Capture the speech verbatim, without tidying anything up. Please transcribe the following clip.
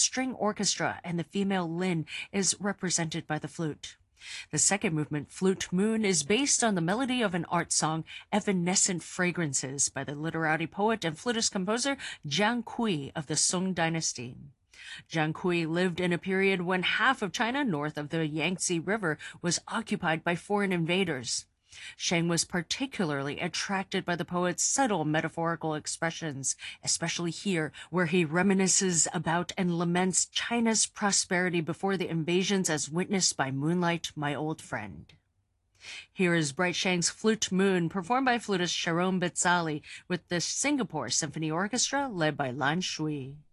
string orchestra, and the female Lin is represented by the flute. The second movement, Flute Moon, is based on the melody of an art song, Evanescent Fragrances, by the literati poet and flutist composer Jiang Kui of the Song dynasty. Jiang Kui lived in a period when half of China north of the Yangtze River was occupied by foreign invaders. Sheng was particularly attracted by the poet's subtle metaphorical expressions, especially here, where he reminisces about and laments China's prosperity before the invasions as witnessed by Moonlight, My Old Friend. Here is Bright Sheng's Flute Moon, performed by flutist Sharon Betzali with the Singapore Symphony Orchestra led by Lan Shui.